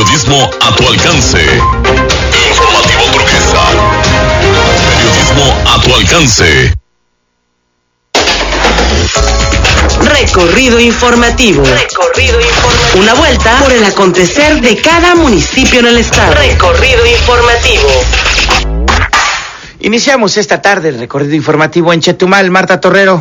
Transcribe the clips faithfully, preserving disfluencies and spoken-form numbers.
Periodismo a tu alcance. Informativo Turquesa. Periodismo a tu alcance. Recorrido informativo. Recorrido informativo. Una vuelta por el acontecer de cada municipio en el estado. Recorrido informativo. Iniciamos esta tarde el recorrido informativo en Chetumal. Marta Torrero.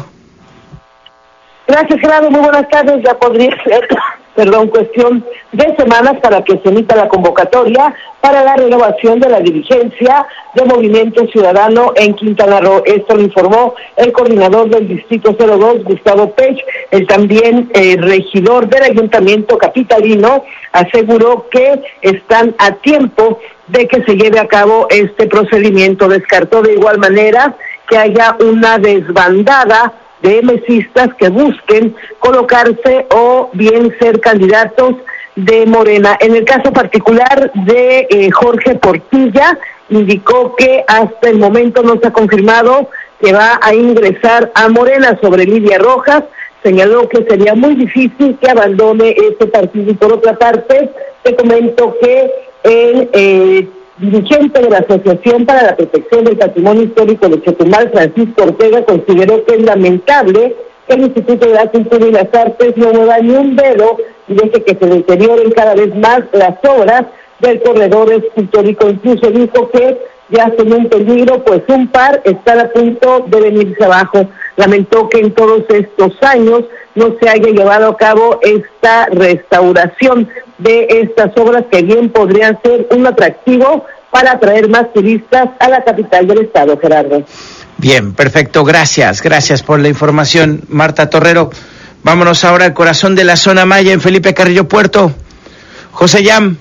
Gracias, Gerardo. Muy buenas tardes. Ya podría ser, perdón, cuestión de semanas para que se emita la convocatoria para la renovación de la dirigencia de Movimiento Ciudadano en Quintana Roo. Esto lo informó el coordinador del Distrito cero dos, Gustavo Pech. El también eh, regidor del Ayuntamiento Capitalino aseguró que están a tiempo de que se lleve a cabo este procedimiento. Descartó de igual manera que haya una desbandada de mesistas que busquen colocarse o bien ser candidatos de Morena. En el caso particular de eh, Jorge Portilla, indicó que hasta el momento no se ha confirmado que va a ingresar a Morena. Sobre Lidia Rojas, señaló que sería muy difícil que abandone este partido. Y por otra parte, te comento que el eh, dirigente de la Asociación para la Protección del Patrimonio Histórico de Chetumal, Francisco Ortega, consideró que es lamentable que el Instituto de la Cultura y las Artes no mueva ni un dedo y deje que se deterioren cada vez más las obras del corredor escultórico. Incluso dijo que ya son un peligro, pues un par están a punto de venirse abajo. Lamentó que en todos estos años no se haya llevado a cabo esta restauración de estas obras que bien podrían ser un atractivo para atraer más turistas a la capital del estado, Gerardo. Bien, perfecto, gracias, gracias por la información, Marta Torrero. Vámonos ahora al corazón de la zona maya en Felipe Carrillo Puerto. José Yam.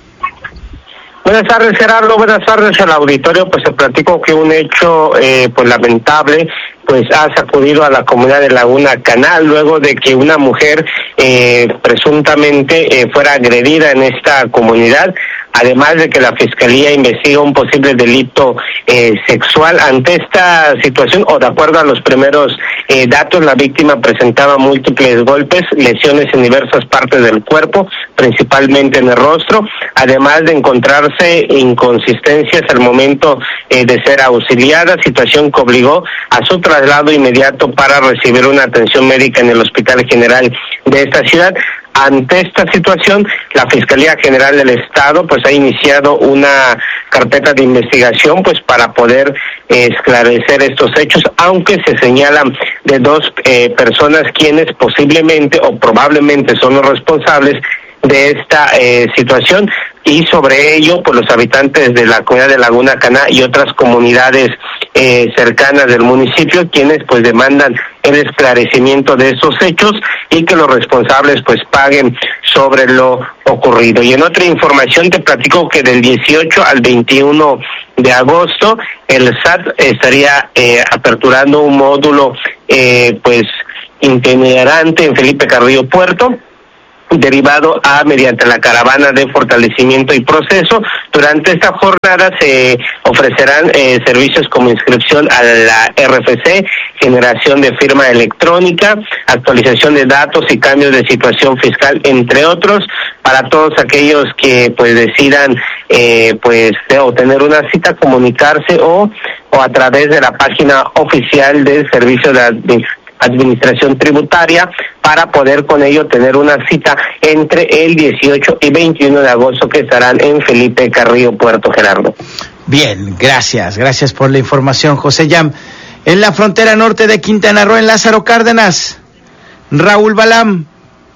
Buenas tardes, Gerardo. Buenas tardes al auditorio. Pues se platicó que un hecho eh, pues lamentable pues ha sacudido a la comunidad de Laguna Canal luego de que una mujer eh, presuntamente eh, fuera agredida en esta comunidad, además de que la Fiscalía investiga un posible delito eh, sexual. Ante esta situación, o de acuerdo a los primeros eh, datos, la víctima presentaba múltiples golpes, lesiones en diversas partes del cuerpo, principalmente en el rostro, además de encontrarse inconsistencias al momento eh, de ser auxiliada, situación que obligó a su traslado inmediato para recibir una atención médica en el Hospital General de esta ciudad. Ante esta situación, la Fiscalía General del Estado pues ha iniciado una carpeta de investigación pues para poder eh, esclarecer estos hechos, aunque se señalan de dos eh, personas quienes posiblemente o probablemente son los responsables de esta eh, situación, y sobre ello pues los habitantes de la comunidad de Laguna Caná y otras comunidades eh, cercanas del municipio, quienes pues demandan el esclarecimiento de estos hechos y que los responsables pues paguen sobre lo ocurrido. Y en otra información te platico que del dieciocho al veintiuno de agosto el S A T estaría eh, aperturando un módulo eh, pues itinerante en Felipe Carrillo Puerto, derivado a mediante la caravana de fortalecimiento y proceso. Durante esta jornada se ofrecerán eh, servicios como inscripción a la R F C, generación de firma electrónica, actualización de datos y cambios de situación fiscal, entre otros, para todos aquellos que pues decidan eh, pues obtener una cita, comunicarse o o a través de la página oficial del Servicio de Administración Administración Tributaria para poder con ello tener una cita entre el dieciocho y veintiuno de agosto que estarán en Felipe Carrillo Puerto, Gerardo. Bien, gracias, gracias por la información, José Yam. En la frontera norte de Quintana Roo, en Lázaro Cárdenas, Raúl Balam.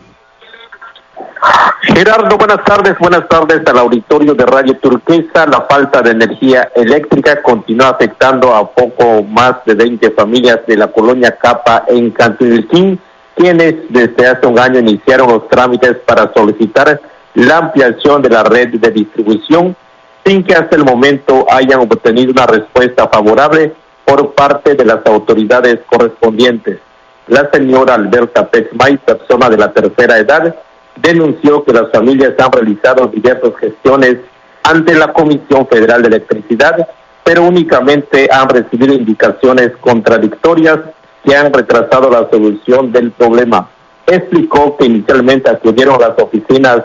Gerardo, buenas tardes, buenas tardes al auditorio de Radio Turquesa. La falta de energía eléctrica continúa afectando a poco más de veinte familias de la colonia Capa en Cantilquín, quienes desde hace un año iniciaron los trámites para solicitar la ampliación de la red de distribución, sin que hasta el momento hayan obtenido una respuesta favorable por parte de las autoridades correspondientes. La señora Alberta Pexmay, persona de la tercera edad, denunció que las familias han realizado diversas gestiones ante la Comisión Federal de Electricidad, pero únicamente han recibido indicaciones contradictorias que han retrasado la solución del problema. Explicó que inicialmente acudieron a las oficinas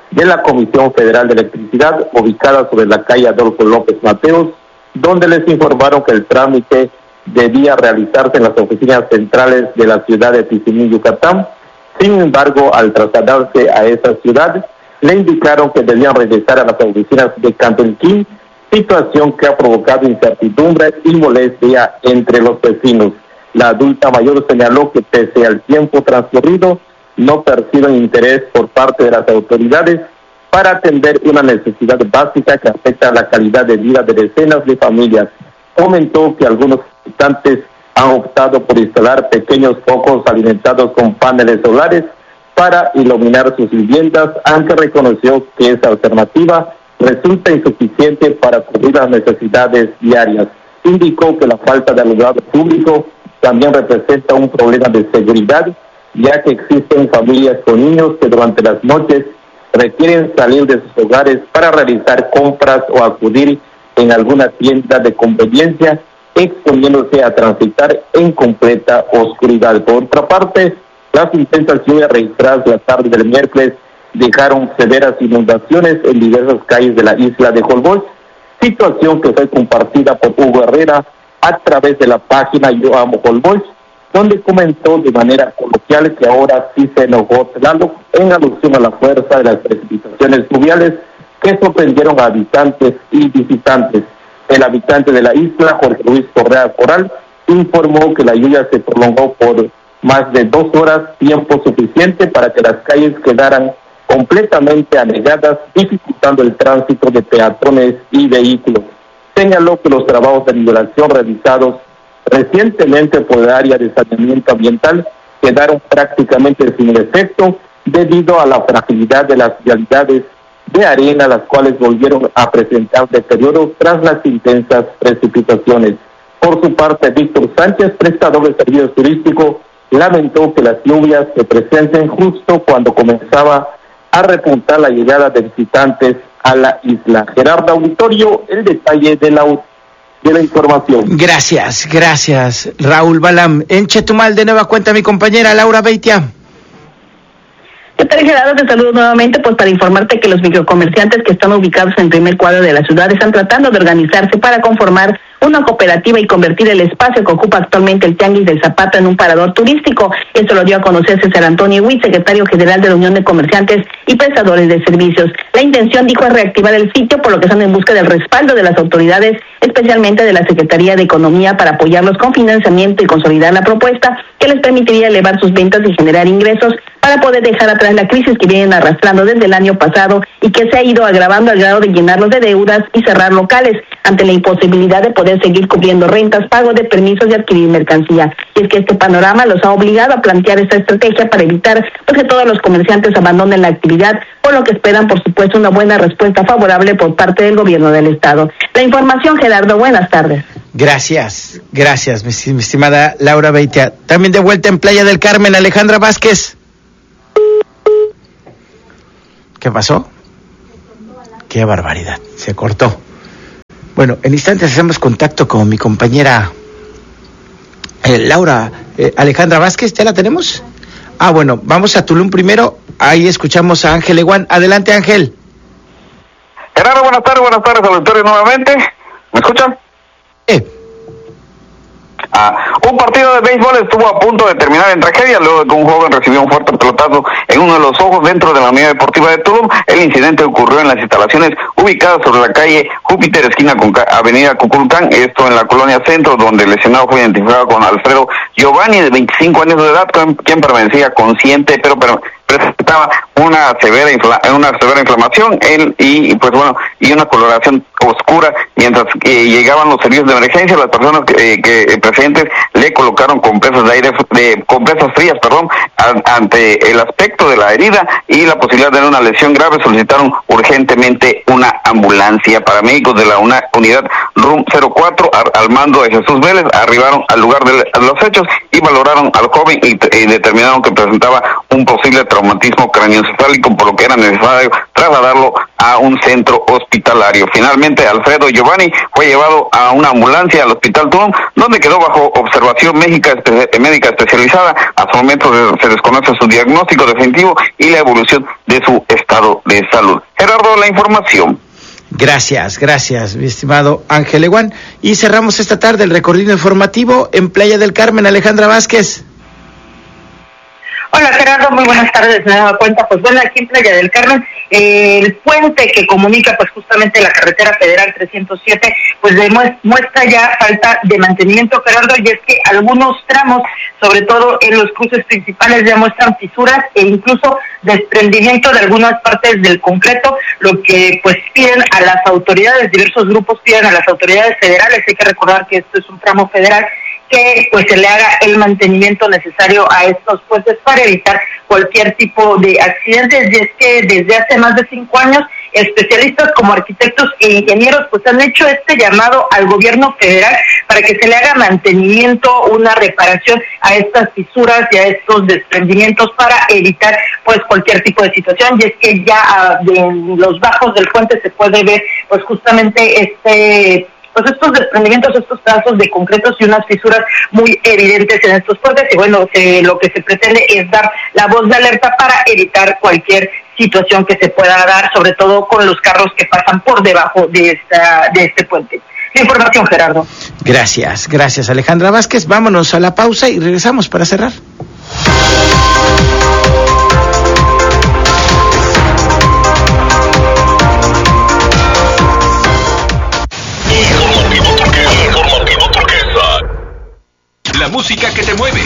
de la Comisión Federal de Electricidad, ubicada sobre la calle Adolfo López Mateos, donde les informaron que el trámite debía realizarse en las oficinas centrales de la ciudad de Tizimín, Yucatán. Sin embargo, al trasladarse a esa ciudad, le indicaron que debían regresar a las oficinas de Cantelquín, situación que ha provocado incertidumbre y molestia entre los vecinos. La adulta mayor señaló que pese al tiempo transcurrido, no perciben interés por parte de las autoridades para atender una necesidad básica que afecta a la calidad de vida de decenas de familias. Comentó que algunos habitantes han optado por instalar pequeños focos alimentados con paneles solares para iluminar sus viviendas, aunque reconoció que esa alternativa resulta insuficiente para cubrir las necesidades diarias. Indicó que la falta de alumbrado público también representa un problema de seguridad, ya que existen familias con niños que durante las noches requieren salir de sus hogares para realizar compras o acudir en alguna tienda de conveniencia, exponiéndose a transitar en completa oscuridad. Por otra parte, las intensas lluvias registradas la tarde del miércoles dejaron severas inundaciones en diversas calles de la isla de Holbox, situación que fue compartida por Hugo Herrera a través de la página Yo Amo Holbox, donde comentó de manera coloquial que ahora sí se enojó Tlaloc en alusión a la fuerza de las precipitaciones fluviales que sorprendieron a habitantes y visitantes. El habitante de la isla, Jorge Luis Correa Coral, informó que la lluvia se prolongó por más de dos horas, tiempo suficiente para que las calles quedaran completamente anegadas, dificultando el tránsito de peatones y vehículos. Señaló que los trabajos de nivelación realizados recientemente por el área de saneamiento ambiental quedaron prácticamente sin efecto debido a la fragilidad de las vialidades de arena, las cuales volvieron a presentar deterioro tras las intensas precipitaciones. Por su parte, Víctor Sánchez, prestador de servicios turísticos, lamentó que las lluvias se presenten justo cuando comenzaba a repuntar la llegada de visitantes a la isla. Gerardo Auditorio, el detalle de la, de la información. Gracias, gracias, Raúl Balam. En Chetumal, de nueva cuenta, mi compañera Laura Beitia. ¿Qué tal, Gerardo? Te saludo nuevamente pues para informarte que los microcomerciantes que están ubicados en el primer cuadro de la ciudad están tratando de organizarse para conformar una cooperativa y convertir el espacio que ocupa actualmente el Tianguis del Zapato en un parador turístico. Esto lo dio a conocer César Antonio Huit, secretario general de la Unión de Comerciantes y Prestadores de Servicios. La intención, dijo, es reactivar el sitio, por lo que están en busca del respaldo de las autoridades, especialmente de la Secretaría de Economía, para apoyarlos con financiamiento y consolidar la propuesta que les permitiría elevar sus ventas y generar ingresos para poder dejar atrás la crisis que vienen arrastrando desde el año pasado y que se ha ido agravando al grado de llenarlos de deudas y cerrar locales ante la imposibilidad de poder seguir cubriendo rentas, pago de permisos y adquirir mercancía. Y es que este panorama los ha obligado a plantear esta estrategia para evitar pues, que todos los comerciantes abandonen la actividad, por lo que esperan, por supuesto, una buena respuesta favorable por parte del gobierno del Estado. La información, Gerardo, buenas tardes. Gracias, gracias, mi, mi estimada Laura Beitia. También de vuelta en Playa del Carmen, Alejandra Vázquez. ¿Qué pasó? Qué barbaridad, se cortó. Bueno, en instantes hacemos contacto con mi compañera eh, Laura, eh, Alejandra Vázquez, ¿ya la tenemos? Ah, bueno, vamos a Tulum primero, ahí escuchamos a Ángel Eguán. Adelante, Ángel. Gerardo, buenas tardes, buenas tardes, auditorio nuevamente. ¿Me escuchan? Eh. Ah, un partido de béisbol estuvo a punto de terminar en tragedia luego de que un joven recibió un fuerte pelotazo en uno de los ojos dentro de la unidad deportiva de Tulum. El incidente ocurrió en las instalaciones ubicadas sobre la calle Júpiter, esquina con avenida Cuculcán, esto en la colonia Centro, donde el lesionado fue identificado con Alfredo Giovanni, de veinticinco años de edad, quien permanecía consciente, pero, pero presentaba una severa infla, una severa inflamación él, y pues bueno y una coloración oscura. Mientras que llegaban los servicios de emergencia, las personas que, eh, que presentes le colocaron compresas de aire de compresas frías perdón a, ante el aspecto de la herida y la posibilidad de una lesión grave. Solicitaron urgentemente una ambulancia. Paramédicos de la una, unidad R U M cero cuatro a, al mando de Jesús Vélez arribaron al lugar de los hechos y valoraron al joven y, y determinaron que presentaba un posible traumatismo traumatismo craneoencefálico, por lo que era necesario trasladarlo a un centro hospitalario. Finalmente, Alfredo Giovanni fue llevado a una ambulancia al Hospital Tulum, donde quedó bajo observación médica, espe- médica especializada. Hasta el momento de, se desconoce su diagnóstico definitivo y la evolución de su estado de salud. Gerardo, la información. Gracias, gracias, mi estimado Ángel Eguán. Y cerramos esta tarde el recorrido informativo en Playa del Carmen. Alejandra Vázquez. Hola Gerardo, muy buenas tardes. Me he dado cuenta, pues bueno, aquí en Playa del Carmen, eh, el puente que comunica pues justamente la carretera federal trescientos siete, pues muestra ya falta de mantenimiento, Gerardo, y es que algunos tramos, sobre todo en los cruces principales, ya muestran fisuras e incluso desprendimiento de algunas partes del concreto, lo que pues piden a las autoridades, diversos grupos piden a las autoridades federales. Hay que recordar que esto es un tramo federal, que pues se le haga el mantenimiento necesario a estos puentes para evitar cualquier tipo de accidentes. Y es que desde hace más de cinco años, especialistas como arquitectos e ingenieros pues han hecho este llamado al gobierno federal para que se le haga mantenimiento, una reparación a estas fisuras y a estos desprendimientos para evitar pues cualquier tipo de situación. Y es que ya uh, en los bajos del puente se puede ver pues justamente este pues estos desprendimientos, estos pedazos de concretos y unas fisuras muy evidentes en estos puentes. Y bueno, se, lo que se pretende es dar la voz de alerta para evitar cualquier situación que se pueda dar, sobre todo con los carros que pasan por debajo de esta de este puente. La información, Gerardo. Gracias, gracias Alejandra Vázquez. Vámonos a la pausa y regresamos para cerrar.